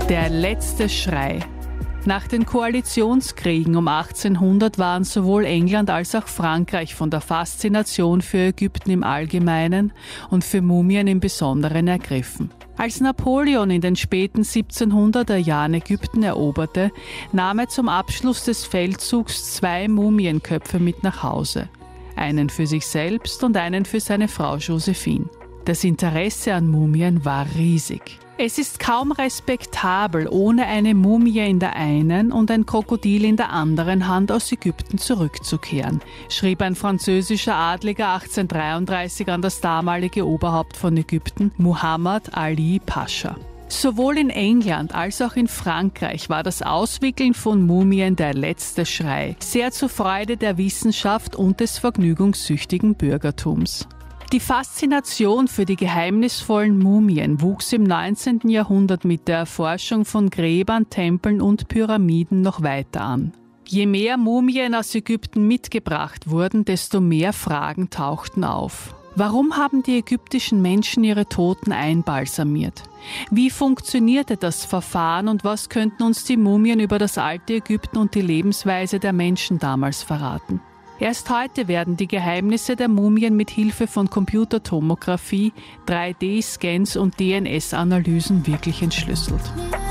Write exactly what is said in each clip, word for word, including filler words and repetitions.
Der letzte Schrei. Nach den Koalitionskriegen um achtzehnhundert waren sowohl England als auch Frankreich von der Faszination für Ägypten im Allgemeinen und für Mumien im Besonderen ergriffen. Als Napoleon in den späten siebzehnhunderter Jahren Ägypten eroberte, nahm er zum Abschluss des Feldzugs zwei Mumienköpfe mit nach Hause. Einen für sich selbst und einen für seine Frau Josephine. Das Interesse an Mumien war riesig. Es ist kaum respektabel, ohne eine Mumie in der einen und ein Krokodil in der anderen Hand aus Ägypten zurückzukehren, schrieb ein französischer Adliger achtzehnhundertdreiunddreißig an das damalige Oberhaupt von Ägypten, Muhammad Ali Pascha. Sowohl in England als auch in Frankreich war das Auswickeln von Mumien der letzte Schrei, sehr zur Freude der Wissenschaft und des vergnügungssüchtigen Bürgertums. Die Faszination für die geheimnisvollen Mumien wuchs im neunzehnten Jahrhundert mit der Erforschung von Gräbern, Tempeln und Pyramiden noch weiter an. Je mehr Mumien aus Ägypten mitgebracht wurden, desto mehr Fragen tauchten auf. Warum haben die ägyptischen Menschen ihre Toten einbalsamiert? Wie funktionierte das Verfahren und was könnten uns die Mumien über das alte Ägypten und die Lebensweise der Menschen damals verraten? Erst heute werden die Geheimnisse der Mumien mit Hilfe von Computertomographie, drei D Scans und D N S-Analysen wirklich entschlüsselt.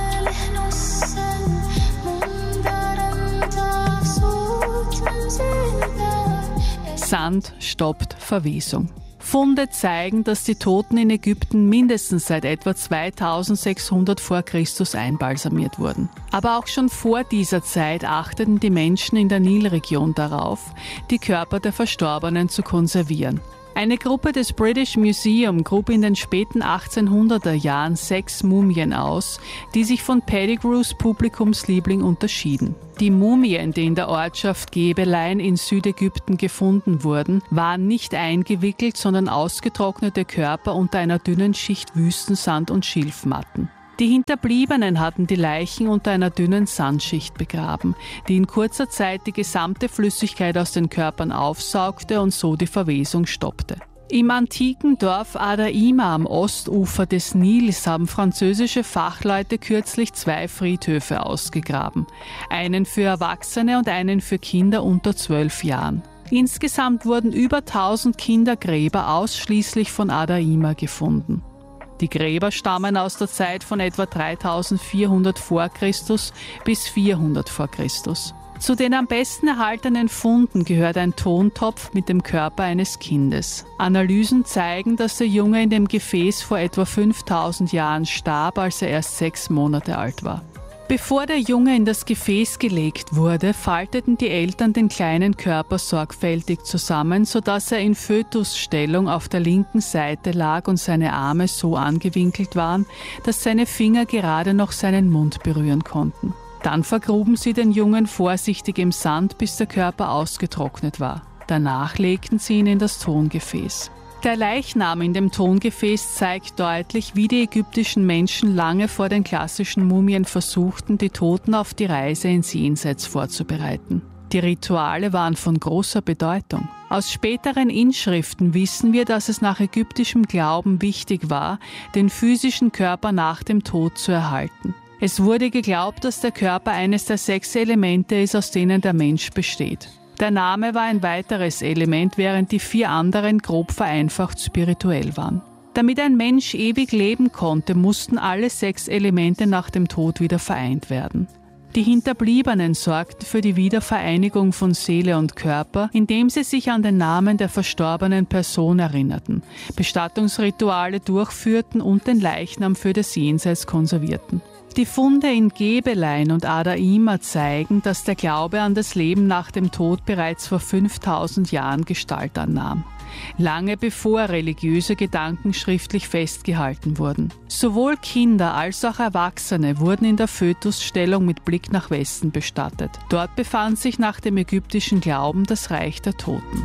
Sand stoppt Verwesung. Funde zeigen, dass die Toten in Ägypten mindestens seit etwa zweitausendsechshundert vor Christus einbalsamiert wurden. Aber auch schon vor dieser Zeit achteten die Menschen in der Nilregion darauf, die Körper der Verstorbenen zu konservieren. Eine Gruppe des British Museum grub in den späten achtzehnhunderter Jahren sechs Mumien aus, die sich von Pettigrews Publikumsliebling unterschieden. Die Mumien, die in der Ortschaft Gebelein in Südägypten gefunden wurden, waren nicht eingewickelt, sondern ausgetrocknete Körper unter einer dünnen Schicht Wüstensand und Schilfmatten. Die Hinterbliebenen hatten die Leichen unter einer dünnen Sandschicht begraben, die in kurzer Zeit die gesamte Flüssigkeit aus den Körpern aufsaugte und so die Verwesung stoppte. Im antiken Dorf Adaima am Ostufer des Nils haben französische Fachleute kürzlich zwei Friedhöfe ausgegraben, einen für Erwachsene und einen für Kinder unter zwölf Jahren. Insgesamt wurden über tausend Kindergräber ausschließlich von Adaima gefunden. Die Gräber stammen aus der Zeit von etwa dreitausendvierhundert vor Christus bis vierhundert vor Christus. Zu den am besten erhaltenen Funden gehört ein Tontopf mit dem Körper eines Kindes. Analysen zeigen, dass der Junge in dem Gefäß vor etwa fünftausend Jahren starb, als er erst sechs Monate alt war. Bevor der Junge in das Gefäß gelegt wurde, falteten die Eltern den kleinen Körper sorgfältig zusammen, sodass er in Fötusstellung auf der linken Seite lag und seine Arme so angewinkelt waren, dass seine Finger gerade noch seinen Mund berühren konnten. Dann vergruben sie den Jungen vorsichtig im Sand, bis der Körper ausgetrocknet war. Danach legten sie ihn in das Tongefäß. Der Leichnam in dem Tongefäß zeigt deutlich, wie die ägyptischen Menschen lange vor den klassischen Mumien versuchten, die Toten auf die Reise ins Jenseits vorzubereiten. Die Rituale waren von großer Bedeutung. Aus späteren Inschriften wissen wir, dass es nach ägyptischem Glauben wichtig war, den physischen Körper nach dem Tod zu erhalten. Es wurde geglaubt, dass der Körper eines der sechs Elemente ist, aus denen der Mensch besteht. Der Name war ein weiteres Element, während die vier anderen grob vereinfacht spirituell waren. Damit ein Mensch ewig leben konnte, mussten alle sechs Elemente nach dem Tod wieder vereint werden. Die Hinterbliebenen sorgten für die Wiedervereinigung von Seele und Körper, indem sie sich an den Namen der verstorbenen Person erinnerten, Bestattungsrituale durchführten und den Leichnam für das Jenseits konservierten. Die Funde in Gebelein und Adaima zeigen, dass der Glaube an das Leben nach dem Tod bereits vor fünftausend Jahren Gestalt annahm, lange bevor religiöse Gedanken schriftlich festgehalten wurden. Sowohl Kinder als auch Erwachsene wurden in der Fötusstellung mit Blick nach Westen bestattet. Dort befand sich nach dem ägyptischen Glauben das Reich der Toten.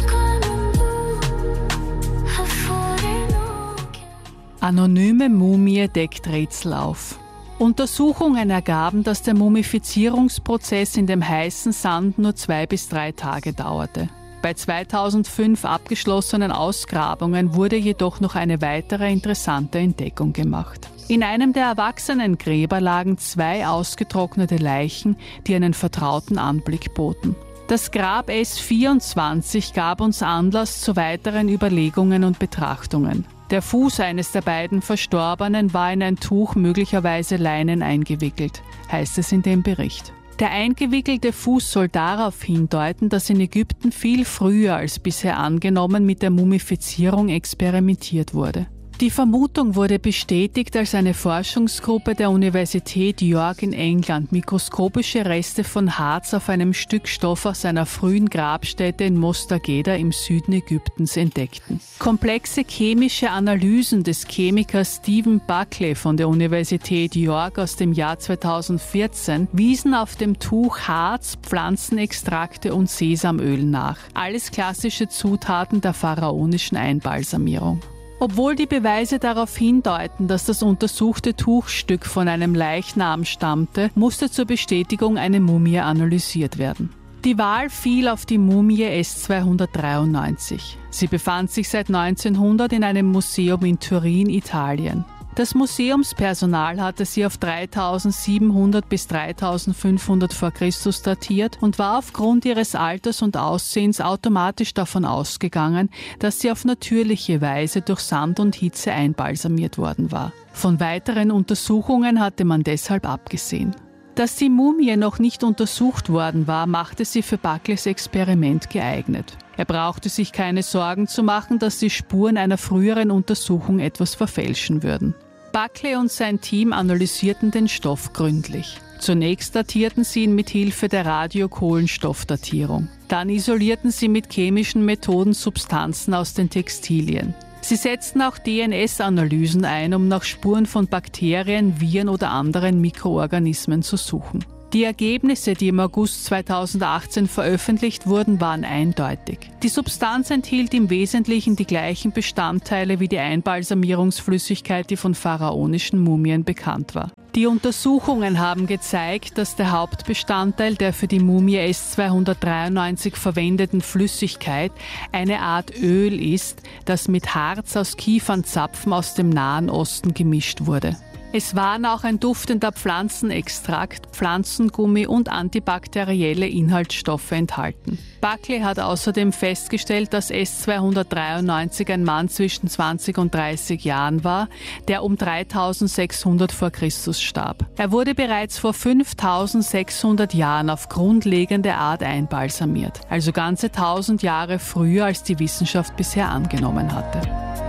Anonyme Mumie deckt Rätsel auf. Untersuchungen ergaben, dass der Mumifizierungsprozess in dem heißen Sand nur zwei bis drei Tage dauerte. Bei zweitausendfünf abgeschlossenen Ausgrabungen wurde jedoch noch eine weitere interessante Entdeckung gemacht. In einem der Erwachsenengräber lagen zwei ausgetrocknete Leichen, die einen vertrauten Anblick boten. Das Grab S vierundzwanzig gab uns Anlass zu weiteren Überlegungen und Betrachtungen. Der Fuß eines der beiden Verstorbenen war in ein Tuch, möglicherweise Leinen, eingewickelt, heißt es in dem Bericht. Der eingewickelte Fuß soll darauf hindeuten, dass in Ägypten viel früher als bisher angenommen mit der Mumifizierung experimentiert wurde. Die Vermutung wurde bestätigt, als eine Forschungsgruppe der Universität York in England mikroskopische Reste von Harz auf einem Stück Stoff aus einer frühen Grabstätte in Mostageda im Süden Ägyptens entdeckten. Komplexe chemische Analysen des Chemikers Stephen Buckley von der Universität York aus dem Jahr zweitausendvierzehn wiesen auf dem Tuch Harz, Pflanzenextrakte und Sesamöl nach. Alles klassische Zutaten der pharaonischen Einbalsamierung. Obwohl die Beweise darauf hindeuten, dass das untersuchte Tuchstück von einem Leichnam stammte, musste zur Bestätigung eine Mumie analysiert werden. Die Wahl fiel auf die Mumie S zweihundertdreiundneunzig. Sie befand sich seit neunzehnhundert in einem Museum in Turin, Italien. Das Museumspersonal hatte sie auf dreitausendsiebenhundert bis dreitausendfünfhundert vor Christus datiert und war aufgrund ihres Alters und Aussehens automatisch davon ausgegangen, dass sie auf natürliche Weise durch Sand und Hitze einbalsamiert worden war. Von weiteren Untersuchungen hatte man deshalb abgesehen. Dass die Mumie noch nicht untersucht worden war, machte sie für Buckleys Experiment geeignet. Er brauchte sich keine Sorgen zu machen, dass die Spuren einer früheren Untersuchung etwas verfälschen würden. Buckley und sein Team analysierten den Stoff gründlich. Zunächst datierten sie ihn mit Hilfe der Radiokohlenstoffdatierung. Dann isolierten sie mit chemischen Methoden Substanzen aus den Textilien. Sie setzten auch D N S-Analysen ein, um nach Spuren von Bakterien, Viren oder anderen Mikroorganismen zu suchen. Die Ergebnisse, die im August zweitausendachtzehn veröffentlicht wurden, waren eindeutig. Die Substanz enthielt im Wesentlichen die gleichen Bestandteile wie die Einbalsamierungsflüssigkeit, die von pharaonischen Mumien bekannt war. Die Untersuchungen haben gezeigt, dass der Hauptbestandteil der für die Mumie S zweihundertdreiundneunzig verwendeten Flüssigkeit eine Art Öl ist, das mit Harz aus Kiefernzapfen aus dem Nahen Osten gemischt wurde. Es waren auch ein duftender Pflanzenextrakt, Pflanzengummi und antibakterielle Inhaltsstoffe enthalten. Buckley hat außerdem festgestellt, dass S zweihundertdreiundneunzig ein Mann zwischen zwanzig und dreißig Jahren war, der um dreitausendsechshundert vor Christus starb. Er wurde bereits vor fünftausendsechshundert Jahren auf grundlegende Art einbalsamiert, also ganze tausend Jahre früher, als die Wissenschaft bisher angenommen hatte.